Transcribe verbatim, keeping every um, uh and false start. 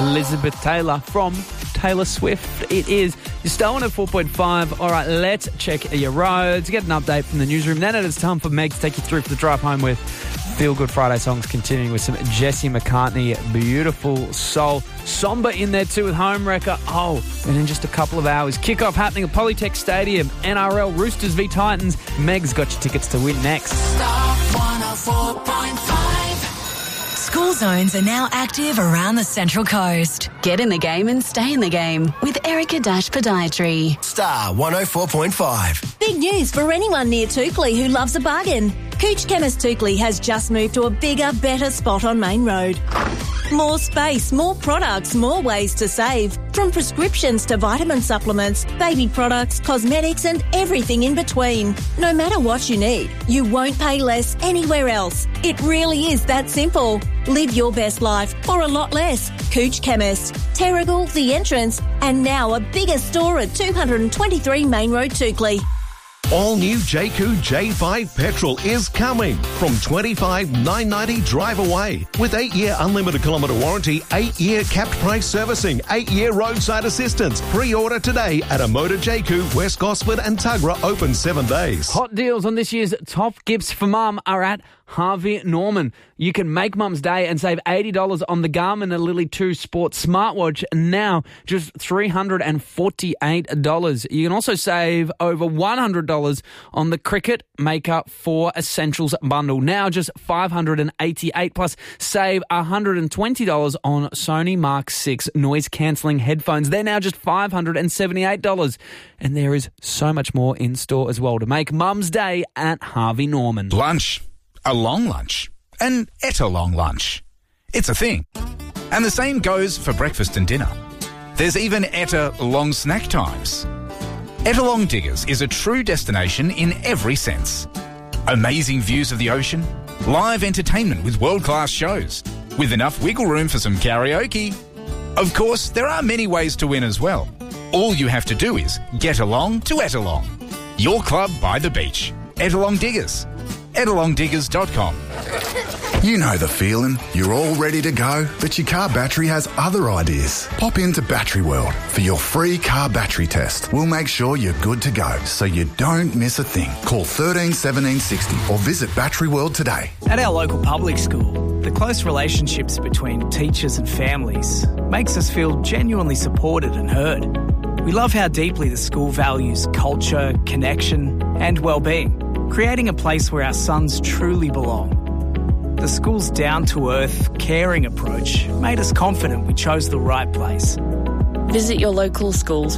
Elizabeth Taylor from Taylor Swift. It is. You're stowing at four point five. All right, let's check your roads, get an update from the newsroom. Then it is time for Meg to take you through for the drive home with Feel Good Friday songs, continuing with some Jesse McCartney, Beautiful Soul. Somber in there too with Home Wrecker. Oh, and in just a couple of hours, kickoff happening at Polytech Stadium, N R L Roosters v Titans. Meg's got your tickets to win next. Star one oh four point five. School zones are now active around the Central Coast. Get in the game and stay in the game with Erica Dash Podiatry. Star one oh four point five. Big news for anyone near Toukley who loves a bargain. Cooch Chemist Toukley has just moved to a bigger, better spot on Main Road. More space, more products, more ways to save. From prescriptions to vitamin supplements, baby products, cosmetics and everything in between. No matter what you need, you won't pay less anywhere else. It really is that simple. Live your best life for a lot less. Cooch Chemist, Terrigal, The Entrance, and now a bigger store at two twenty-three Main Road, Toukley. All new Jayco J five petrol is coming from twenty-five thousand nine hundred ninety dollars drive away with eight-year unlimited kilometre warranty, eight-year capped price servicing, eight-year roadside assistance. Pre-order today at a Motor Jayco, West Gosford and Tuggerah, open seven days. Hot deals on this year's top gifts for mum are at Harvey Norman. You can make Mum's Day and save eighty dollars on the Garmin Lily two Sports smartwatch, now just three hundred forty-eight dollars. You can also save over one hundred dollars on the Cricut Makeup four Essentials bundle, now just five hundred eighty-eight dollars, plus save one hundred twenty dollars on Sony Mark six noise-cancelling headphones. They're now just five hundred seventy-eight dollars. And there is so much more in store as well to make Mum's Day at Harvey Norman. Lunch. A long lunch. An etta long lunch. It's a thing. And the same goes for breakfast and dinner. There's even etta long snack times. Ettalong Diggers is a true destination in every sense. Amazing views of the ocean, live entertainment with world-class shows, with enough wiggle room for some karaoke. Of course, there are many ways to win as well. All you have to do is get along to Ettalong. Your club by the beach. Ettalong Diggers. ettalong diggers dot com. You know the feeling. You're all ready to go, but your car battery has other ideas. Pop into Battery World for your free car battery test. We'll make sure you're good to go, so you don't miss a thing. Call thirteen seventeen sixty or visit Battery World today. At our local public school, the close relationships between teachers and families makes us feel genuinely supported and heard. We love how deeply the school values culture, connection and well-being, creating a place where our sons truly belong. The school's down-to-earth, caring approach made us confident we chose the right place. Visit your local schools